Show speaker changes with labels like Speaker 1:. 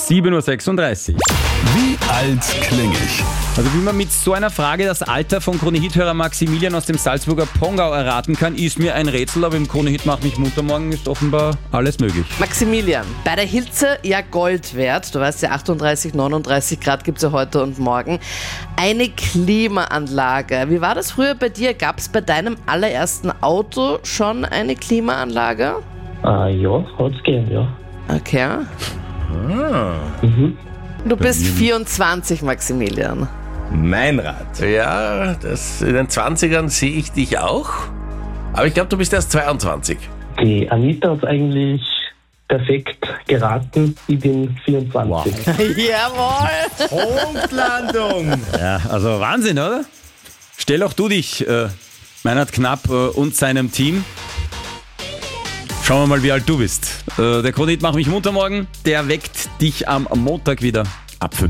Speaker 1: 7.36 Uhr.
Speaker 2: Wie alt klinge ich?
Speaker 1: Also wie man mit so einer Frage das Alter von Krone-Hit-Hörer Maximilian aus dem Salzburger Pongau erraten kann, ist mir ein Rätsel, aber im Krone-Hit macht mich munter morgen ist offenbar alles möglich.
Speaker 3: Maximilian, bei der Hitze ja Gold wert. Du weißt ja, 38, 39 Grad gibt es ja heute und morgen. Eine Klimaanlage. Wie war das früher bei dir? Gab es bei deinem allerersten Auto schon eine Klimaanlage?
Speaker 4: Ja, hat's gegeben, ja.
Speaker 3: Okay. Du bist 24, Maximilian.
Speaker 5: Meinrad. Ja, in den 20ern sehe ich dich auch. Aber ich glaube, du bist erst 22.
Speaker 4: Die Anita hat eigentlich perfekt geraten. Ich bin 24.
Speaker 3: Jawohl!
Speaker 5: Punktlandung.
Speaker 1: Ja, also Wahnsinn, oder? Stell auch du dich, Meinrad Knapp und seinem Team. Schauen wir mal, wie alt du bist. Der Krone-Hit macht mich munter morgen. Der weckt dich am Montag wieder ab 5.